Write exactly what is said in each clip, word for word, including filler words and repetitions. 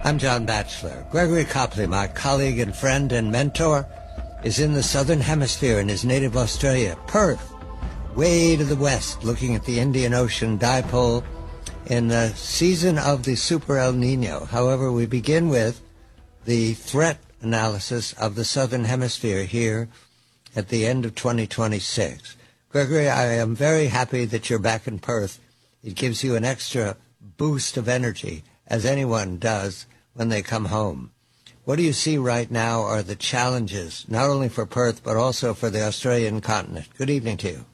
I'm John Batchelor. Gregory Copley, my colleague and friend and mentor, is in the southern hemisphere in his native Australia, Perth, way to the west, looking at the Indian Ocean dipole in the season of the Super El Nino. However, we begin with the threat analysis of the southern hemisphere here at the end of twenty twenty-six. Gregory, I am very happy that you're back in Perth. It gives you an extra boost of energy, as anyone does when they come home. What do you see right now are the challenges, not only for Perth, but also for the Australian continent? Good evening to you.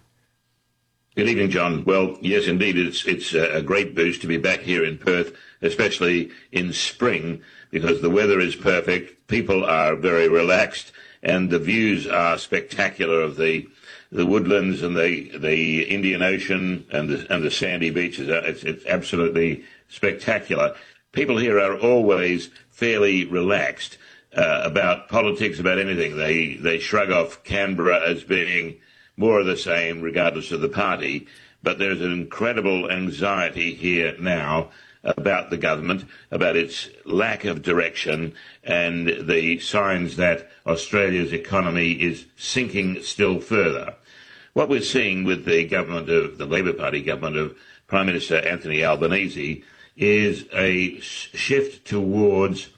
Good evening, John. Well, yes, indeed, it's it's a great boost to be back here in Perth, especially in spring, because the weather is perfect, people are very relaxed, and the views are spectacular of the the woodlands and the the Indian Ocean and the and the sandy beaches. It's, it's absolutely spectacular. People here are always fairly relaxed uh, about politics, about anything. They they shrug off Canberra as being more of the same, regardless of the party. But there's an incredible anxiety here now about the government, about its lack of direction, and the signs that Australia's economy is sinking still further. What we're seeing with the government of the Labor Party government of Prime Minister Anthony Albanese is a shift towards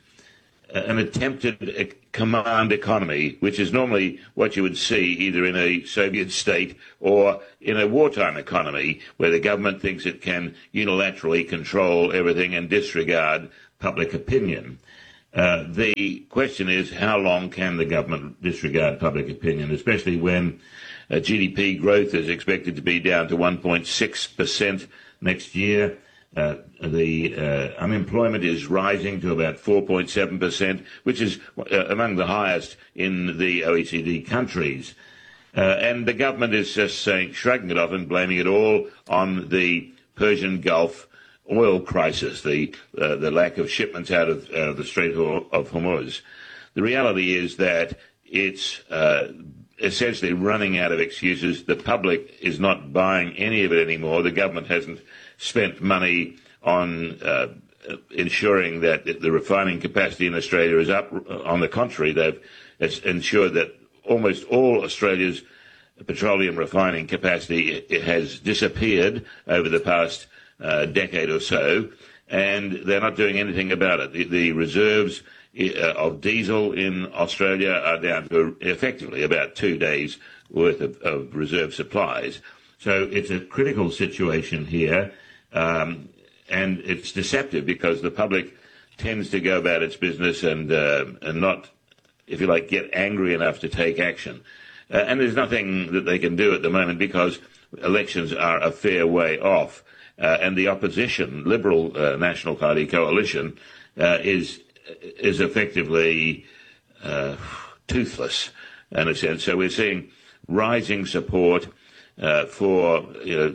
an attempted command economy, which is normally what you would see either in a Soviet state or in a wartime economy, where the government thinks it can unilaterally control everything and disregard public opinion. Uh, the question is, how long can the government disregard public opinion, especially when uh, G D P growth is expected to be down to one point six percent next year? Uh, the uh, unemployment is rising to about four point seven percent, which is uh, among the highest in the O E C D countries. Uh, and the government is just saying, shrugging it off and blaming it all on the Persian Gulf oil crisis, the uh, the lack of shipments out of uh, the Strait of Hormuz. The reality is that it's uh, essentially running out of excuses. The public is not buying any of it anymore. The government hasn't spent money on uh, ensuring that the refining capacity in Australia is up. On the contrary, they've ensured that almost all Australia's petroleum refining capacity has disappeared over the past uh, decade or so, and they're not doing anything about it. The, the reserves uh, of diesel in Australia are down to effectively about two days' worth of, of reserve supplies. So it's a critical situation here. Um, and it's deceptive because the public tends to go about its business and uh, and not, if you like, get angry enough to take action. Uh, and there's nothing that they can do at the moment because elections are a fair way off. Uh, and the opposition, Liberal uh, National Party coalition, uh, is is effectively uh, toothless in a sense. So we're seeing rising support Uh, for you know,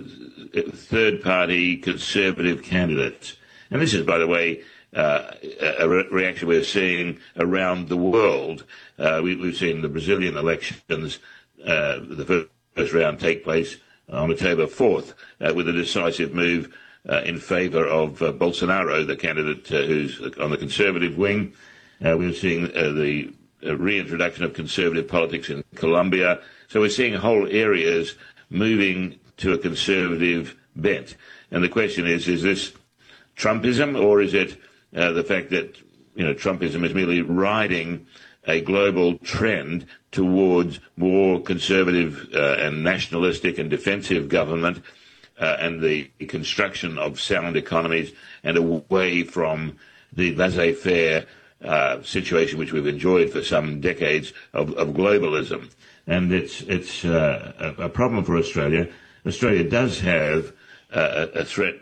third-party conservative candidates. And this is, by the way, uh, a re- reaction we're seeing around the world. Uh, we, we've seen the Brazilian elections, uh, the first round take place on October fourth, uh, with a decisive move uh, in favour of uh, Bolsonaro, the candidate uh, who's on the conservative wing. Uh, we're seeing uh, the uh, reintroduction of conservative politics in Colombia. So we're seeing whole areas moving to a conservative bent. And the question is, is this Trumpism, or is it uh, the fact that, you know, Trumpism is merely riding a global trend towards more conservative uh, and nationalistic and defensive government uh, and the construction of sound economies and away from the laissez-faire uh, situation which we've enjoyed for some decades of, of globalism. And it's it's uh, a problem for Australia. Australia does have uh, a threat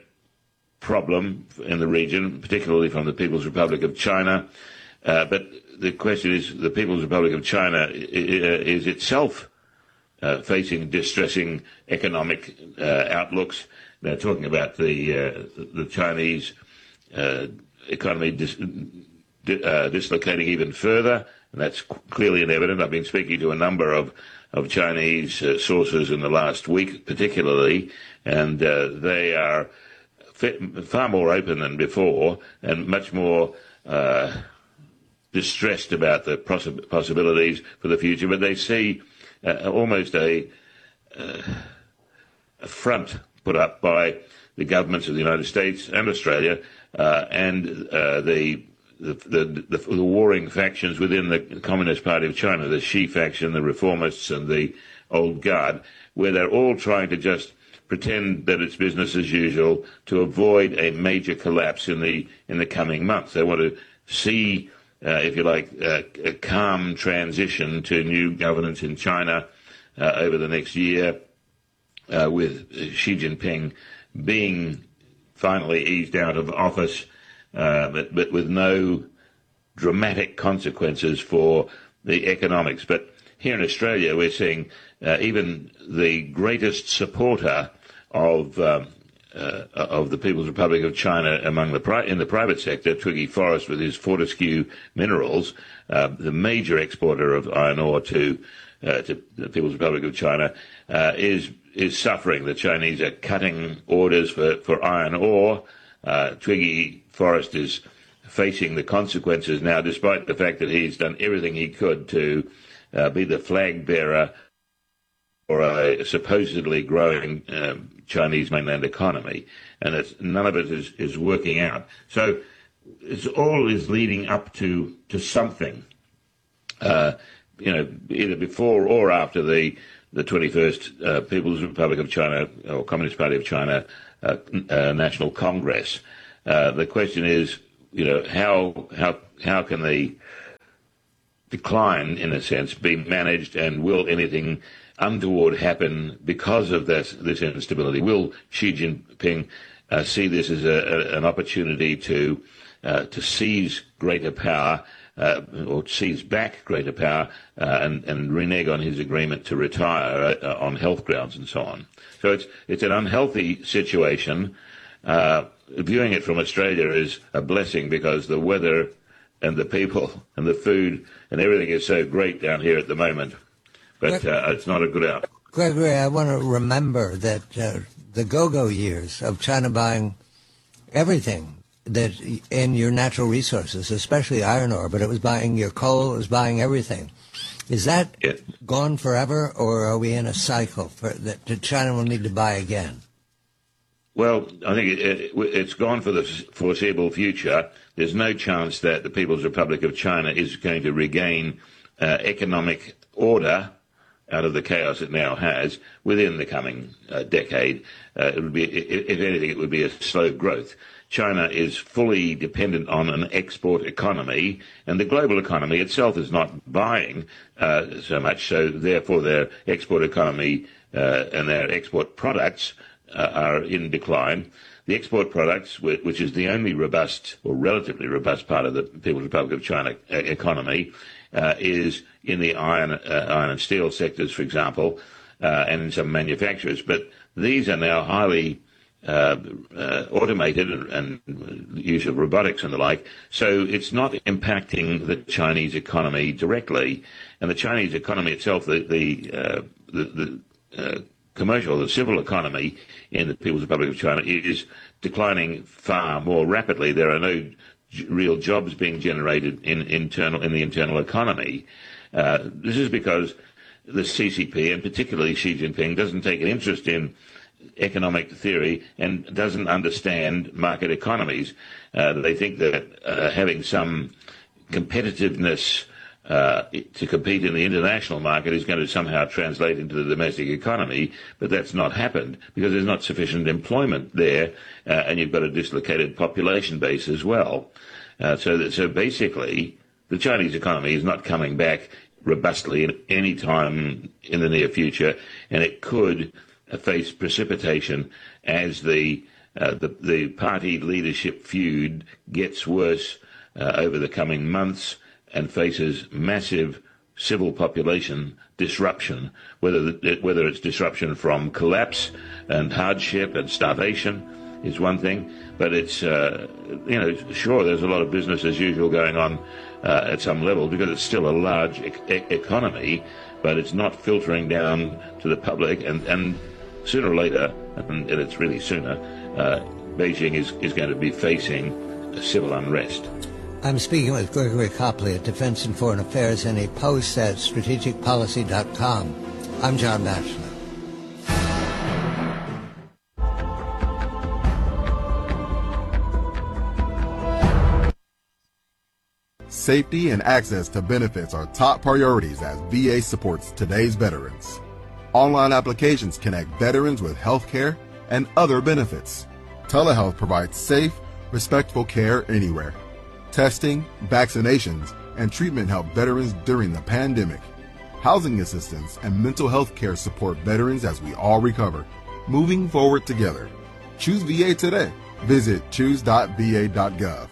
problem in the region, particularly from the People's Republic of China. Uh, but the question is, the People's Republic of China is itself uh, facing distressing economic uh, outlooks. They're talking about the uh, the Chinese uh, economy dis- uh, dislocating even further. And that's clearly evident. I've been speaking to a number of, of Chinese uh, sources in the last week, particularly, and uh, they are far more open than before and much more uh, distressed about the possi- possibilities for the future, but they see uh, almost a, uh, a front put up by the governments of the United States and Australia uh, and uh, the, the, the, the, the warring factions within the Communist Party of China, the Xi faction, the reformists and the old guard, where they're all trying to just pretend that it's business as usual to avoid a major collapse in the in the coming months. They want to see, uh, if you like, uh, a calm transition to new governance in China uh, over the next year, uh, with Xi Jinping being finally eased out of office, uh, but, but with no dramatic consequences for the economics. But here in Australia, we're seeing uh, even the greatest supporter of um, uh, of the People's Republic of China among the pri- in the private sector, Twiggy Forrest, with his Fortescue Minerals, uh, the major exporter of iron ore to uh, to the People's Republic of China, uh, is is suffering. The Chinese are cutting orders for, for iron ore. Uh, Twiggy Forrest is facing the consequences now, despite the fact that he's done everything he could to uh, be the flag bearer for a supposedly growing um, Chinese mainland economy, and it's, none of it is, is working out. So it's all is leading up to to something, uh, you know, either before or after the the twenty-first uh, People's Republic of China or Communist Party of China uh, uh, National Congress. Uh, the question is, you know, how how how can the decline, in a sense, be managed, and will anything untoward happen because of this, this instability? Will Xi Jinping uh, see this as a, a, an opportunity to uh, to seize greater power, uh, or seize back greater power, uh, and, and renege on his agreement to retire uh, on health grounds and so on? So it's it's an unhealthy situation. Uh, viewing it from Australia is a blessing because the weather and the people and the food and everything is so great down here at the moment. But uh, it's not a good out. Gregory, I want to remember that uh, the go-go years of China buying everything that in your natural resources, especially iron ore, but it was buying your coal, it was buying everything. Is that yeah. gone forever, or are we in a cycle for, that, that China will need to buy again? Well, I think it, it, it's gone for the foreseeable future. There's no chance that the People's Republic of China is going to regain uh, economic order out of the chaos it now has within the coming uh, decade. Uh, it would be, if anything, it would be a slow growth. China is fully dependent on an export economy, and the global economy itself is not buying uh, so much, so therefore their export economy uh, and their export products uh, are in decline. The export products, which is the only robust or relatively robust part of the People's Republic of China economy, uh, is in the iron, uh, iron and steel sectors, for example, uh, and in some manufacturers. But these are now highly uh, uh, automated and, and use of robotics and the like. So it's not impacting the Chinese economy directly. And the Chinese economy itself, the the uh, the, the uh, commercial, the civil economy in the People's Republic of China is declining far more rapidly. There are no j- real jobs being generated in internal in the internal economy. Uh, this is because the C C P, and particularly Xi Jinping, doesn't take an interest in economic theory and doesn't understand market economies. Uh, they think that uh, having some competitiveness uh, to compete in the international market is going to somehow translate into the domestic economy, but that's not happened because there's not sufficient employment there, uh, and you've got a dislocated population base as well. Uh, so, that, so basically, the Chinese economy is not coming back robustly at any time in the near future, and it could uh, face precipitation as the, uh, the the party leadership feud gets worse uh, over the coming months and faces massive civil population disruption, whether whether it's disruption from collapse and hardship and starvation is one thing, but it's, uh, you know, sure, there's a lot of business as usual going on uh, at some level because it's still a large e- e- economy, but it's not filtering down to the public, and, and sooner or later, and, and it's really sooner, uh, Beijing is, is going to be facing civil unrest. I'm speaking with Gregory Copley at Defense and Foreign Affairs in a post at strategic policy dot com. I'm John Batchelor. Safety and access to benefits are top priorities as V A supports today's veterans. Online applications connect veterans with health care and other benefits. Telehealth provides safe, respectful care anywhere. Testing, vaccinations, and treatment help veterans during the pandemic. Housing assistance and mental health care support veterans as we all recover, moving forward together. Choose V A today. Visit choose dot v a dot gov.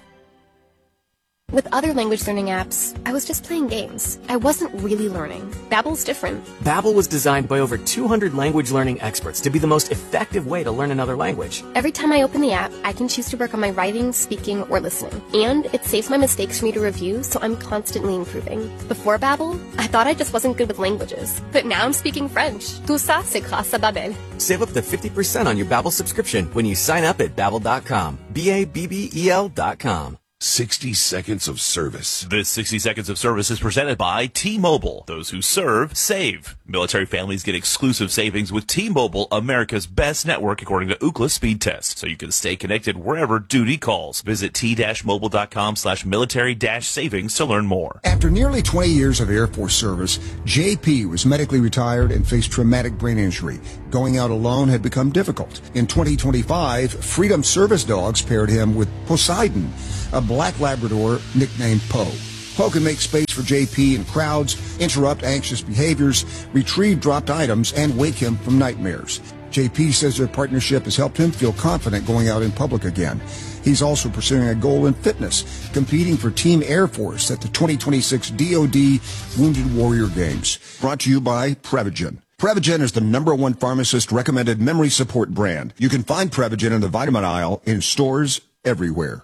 With other language learning apps, I was just playing games. I wasn't really learning. Babbel's different. Babbel was designed by over two hundred language learning experts to be the most effective way to learn another language. Every time I open the app, I can choose to work on my writing, speaking, or listening. And it saves my mistakes for me to review, so I'm constantly improving. Before Babbel, I thought I just wasn't good with languages. But now I'm speaking French. Tout ça, c'est grâce à Babbel. Save up to fifty percent on your Babbel subscription when you sign up at babbel dot com. B A B B E L dot com. sixty seconds of service. This sixty seconds of service is presented by T-Mobile. Those who serve, save. Military families get exclusive savings with T-Mobile, America's best network according to Ookla speed test. So you can stay connected wherever duty calls. Visit t-mobile.com slash military dash savings to learn more. After nearly twenty years of Air Force service, J P was medically retired and faced traumatic brain injury. Going out alone had become difficult. In twenty twenty-five, Freedom Service Dogs paired him with Poseidon, a black Labrador nicknamed Poe. Poe can make space for J P in crowds, interrupt anxious behaviors, retrieve dropped items, and wake him from nightmares. J P says their partnership has helped him feel confident going out in public again. He's also pursuing a goal in fitness, competing for Team Air Force at the twenty twenty-six D O D Wounded Warrior Games. Brought to you by Prevagen. Prevagen is the number one pharmacist-recommended memory support brand. You can find Prevagen in the vitamin aisle in stores everywhere.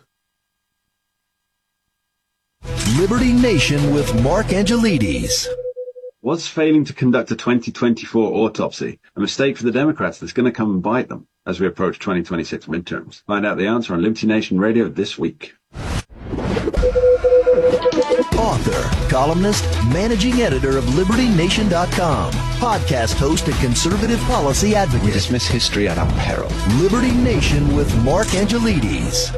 Liberty Nation with Mark Angelides. Was failing to conduct a twenty twenty-four autopsy a mistake for the Democrats that's going to come and bite them as we approach twenty twenty-six midterms? Find out the answer on Liberty Nation Radio this week. Author, columnist, managing editor of Liberty Nation dot com, podcast host and conservative policy advocate. We dismiss history at our peril. Liberty Nation with Mark Angelides.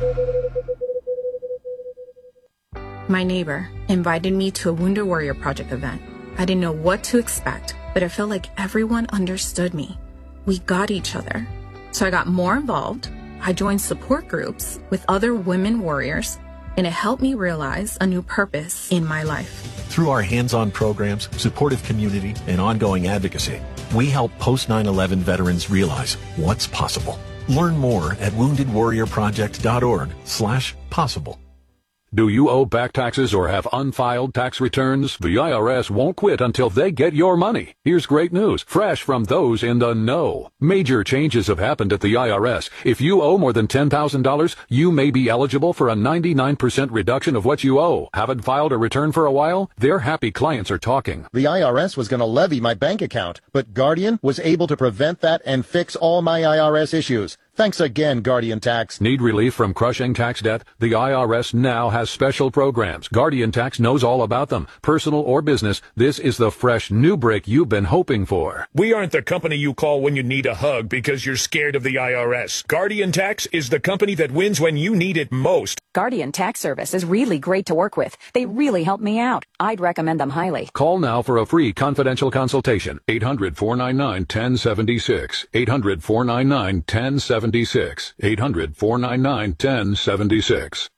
My neighbor invited me to a Wounded Warrior Project event. I didn't know what to expect, but I felt like everyone understood me. We got each other. So I got more involved. I joined support groups with other women warriors, and it helped me realize a new purpose in my life. Through our hands-on programs, supportive community, and ongoing advocacy, we help post nine eleven veterans realize what's possible. Learn more at wounded warrior project dot org slash possible. Do you owe back taxes or have unfiled tax returns? The I R S won't quit until they get your money. Here's great news, fresh from those in the know. Major changes have happened at the I R S. If you owe more than ten thousand dollars, you may be eligible for a ninety-nine percent reduction of what you owe. Haven't filed a return for a while? Their happy clients are talking. The I R S was going to levy my bank account, but Guardian was able to prevent that and fix all my I R S issues. Thanks again, Guardian Tax. Need relief from crushing tax debt? The I R S now has special programs. Guardian Tax knows all about them. Personal or business, this is the fresh new break you've been hoping for. We aren't the company you call when you need a hug because you're scared of the I R S. Guardian Tax is the company that wins when you need it most. Guardian Tax Service is really great to work with. They really help me out. I'd recommend them highly. Call now for a free confidential consultation. eight hundred, four nine nine, one oh seven six. eight hundred, four nine nine, one oh seven six. eight hundred, four nine nine, one oh seven six.